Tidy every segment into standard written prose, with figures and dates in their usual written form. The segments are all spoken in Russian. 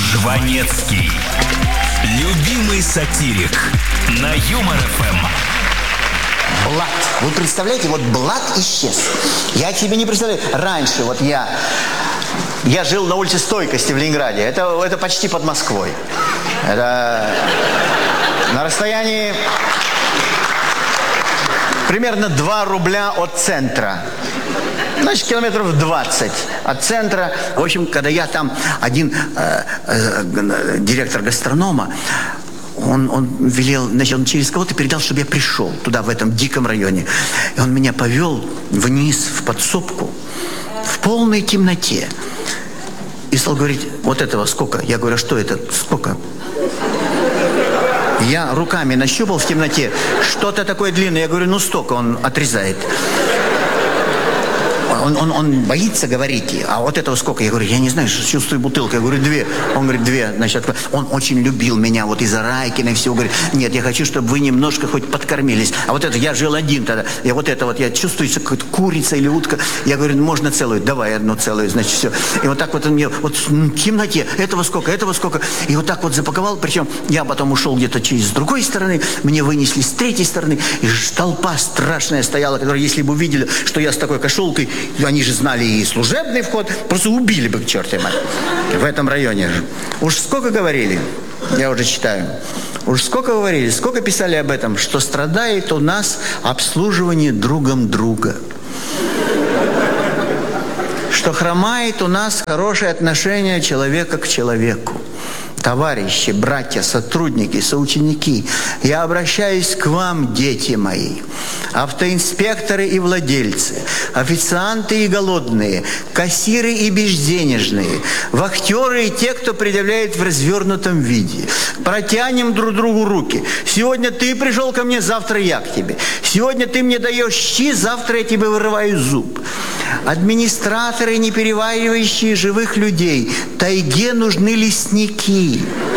Жванецкий. Любимый сатирик на Юмор ФМ. Блат. Вы представляете, вот Блат исчез. Я себе не представляю. Раньше вот я жил на улице Стойкости в Ленинграде. Это почти под Москвой. Это на расстоянии примерно 2 рубля от центра. Значит, километров 20 от центра. В общем, когда я там один директор гастронома, он велел, значит, он через кого-то передал, чтобы я пришел туда, в этом диком районе. И он меня повел вниз, в подсобку, в полной темноте. И стал говорить: вот этого сколько? Я говорю: а что это? Сколько? Я руками нащупал в темноте что-то такое длинное. Я говорю: ну столько. Он отрезает. Он боится говорить. А вот этого сколько? Я говорю: я не знаю, чувствую бутылку. Я говорю: 2. Он говорит: 2. Значит, он очень любил меня, вот из-за Райкина и всего. Говорит: нет, я хочу, чтобы вы немножко хоть подкормились. А вот это, я жил один тогда. И вот это вот, я чувствую, что какая-то курица или утка. Я говорю: можно целую? Давай одну целую, значит, все. И вот так вот он мне, вот в темноте, этого сколько, этого сколько. И вот так вот запаковал. Причем я потом ушел где-то с другой стороны. Мне вынесли с третьей стороны. И толпа страшная стояла, которая, если бы увидели, что я с такой кошелкой, они же знали и служебный вход, просто убили бы к чертовой матери. В этом районе. Уж сколько говорили, я уже читаю, уж сколько говорили, сколько писали об этом, что страдает у нас обслуживание другом друга. Что хромает у нас хорошее отношение человека к человеку. Товарищи, братья, сотрудники, соученики, я обращаюсь к вам, дети мои, автоинспекторы и владельцы, официанты и голодные, кассиры и безденежные, вахтеры и те, кто предъявляет в развернутом виде. Протянем друг другу руки. Сегодня ты пришел ко мне, завтра я к тебе. Сегодня ты мне даешь щи, завтра я тебе вырываю зуб. Администраторы, не переваривающие живых людей. Тайге нужны лесники.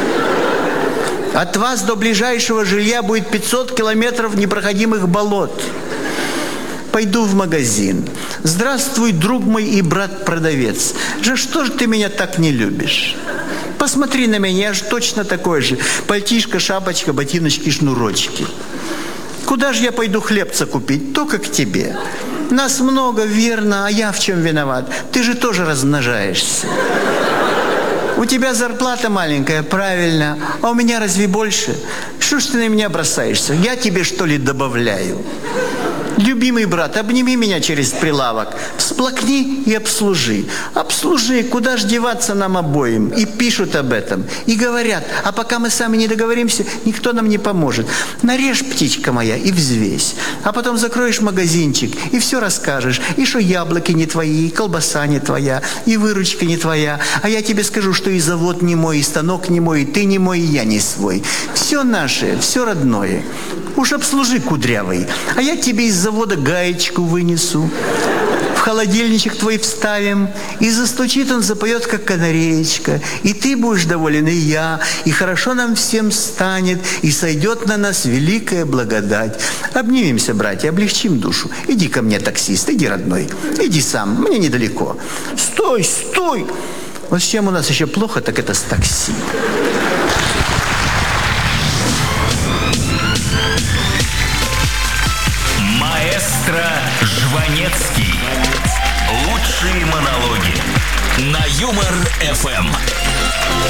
От вас до ближайшего жилья будет 500 километров непроходимых болот. Пойду в магазин. Здравствуй, друг мой и брат-продавец. Что же ты меня так не любишь? Посмотри на меня, я же точно такой же. Пальтишко, шапочка, ботиночки, шнурочки. Куда же я пойду хлебца купить? Только к тебе. Нас много, верно, а я в чем виноват? Ты же тоже размножаешься. У тебя зарплата маленькая, правильно. А у меня разве больше? Что ж ты на меня бросаешься? Я тебе, что ли, добавляю? Любимый брат, обними меня через прилавок, всплакни и обслужи. Обслужи, куда ж деваться нам обоим? И пишут об этом, и говорят, а пока мы сами не договоримся, никто нам не поможет. Нарежь, птичка моя, и взвесь. А потом закроешь магазинчик, и все расскажешь. И что яблоки не твои, и колбаса не твоя, и выручка не твоя. А я тебе скажу, что и завод не мой, и станок не мой, и ты не мой, и я не свой. Все наше, все родное. Уж обслужи, кудрявый, а я тебе из завода гаечку вынесу. В холодильничек твой вставим, и застучит он, запоет, как канареечка. И ты будешь доволен, и я, и хорошо нам всем станет, и сойдет на нас великая благодать. Обнимемся, братья, облегчим душу. Иди ко мне, таксист, иди, родной, иди сам, мне недалеко. Стой, стой! Вот с чем у нас еще плохо, так это с такси. Маэстро Жванецкий. Лучшие монологи на Юмор ФМ.